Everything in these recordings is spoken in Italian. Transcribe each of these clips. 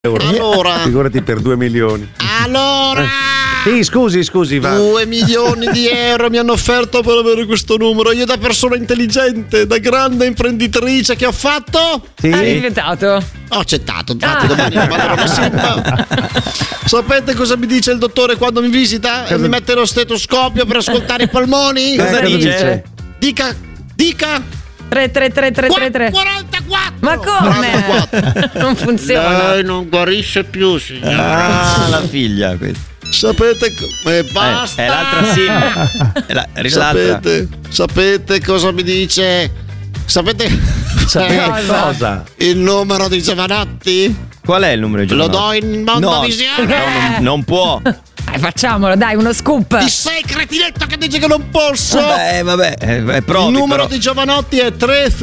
euro. Allora. Figurati per 2 milioni. Allora. Sì, scusi, va. 2 milioni di euro mi hanno offerto per avere questo numero. Io da persona intelligente, da grande imprenditrice che ho fatto? Sì. Hai diventato? Ho accettato, infatti domani manderò una SIM. Sapete cosa mi dice il dottore quando mi visita? E mi mette lo stetoscopio per ascoltare i polmoni? Cosa dice? Dica 3. 44. Ma come? 44. Non funziona. Lei non guarisce più, signora. Ah, la figlia questa. Sapete basta. È l'altra SIM. Sapete cosa mi dice? Sapete cosa? il numero di Giovanotti? Qual è il numero di Lo Giovanotti? do in Mondovisione? No, non può. Facciamolo, dai, uno scoop. Ti sei cretinetto che dice che non posso? Vabbè, è proprio. Il numero di Giovanotti è 3.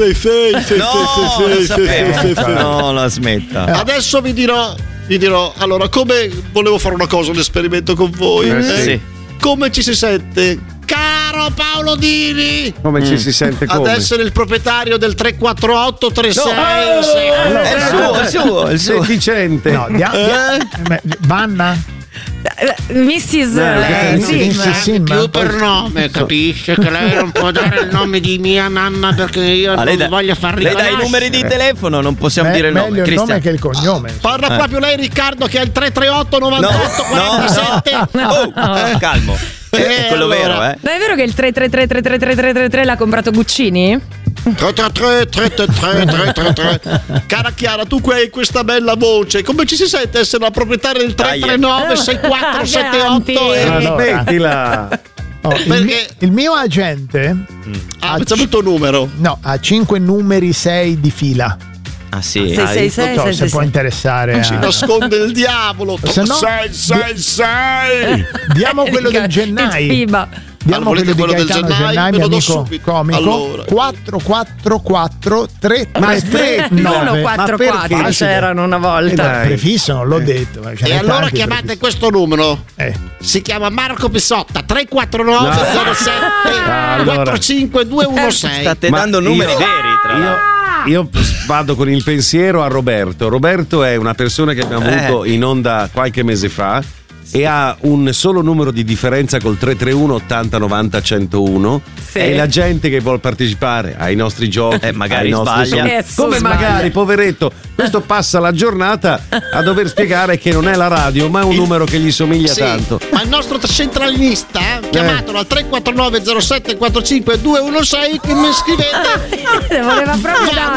No, la smetta. Adesso vi dirò, allora, come volevo fare una cosa, un esperimento con voi. Sì. Come ci si sente? Caro Paolo Dini! Come ci si sente come? Ad essere il proprietario del 348 36. È il suo. Sei efficiente. No, Vanna? Mrs. Sim. Più per nome, capisce che lei non può dare il nome di mia nanna perché io non voglio far Lei riconoscere. dai i numeri di telefono, non possiamo dire il nome. Meglio il Cristian. nome che il cognome. Parla proprio lei, Riccardo, che è il 338 98 47. Calmo. È quello allora. vero, Ma è vero che il 3 l'ha comprato Guccini? 333. Cara Chiara, tu qui hai questa bella voce. Come ci si sente essere la proprietaria del 339 6478? Smettila. Il mio agente facciamo il tuo numero. No, ha 5 numeri 6 di fila. Ah sì. Non so se può interessare. Si nasconde il diavolo. Se no, 666. Diamo quello del gennaio. Diamo quello di Gaetano Gennai, mio amico comico. Allora. 444 339. 144 c'erano una volta. Prefisso, non l'ho detto. E allora chiamate questo numero. Si chiama Marco Pissotta 349 07 45216. State dando numeri veri, tra l'altro. Io vado con il pensiero a Roberto. Roberto è una persona che abbiamo avuto in onda qualche mese fa e ha un solo numero di differenza col 331 80 90 101. Sì. È la gente che vuole partecipare ai nostri giochi, magari ai nostri sbaglia. come magari, poveretto, questo passa la giornata a dover spiegare che non è la radio ma è un numero che gli somiglia tanto. Ma il nostro centralinista, chiamatelo al 349 07 45 216, che mi scrivete. Voleva proprio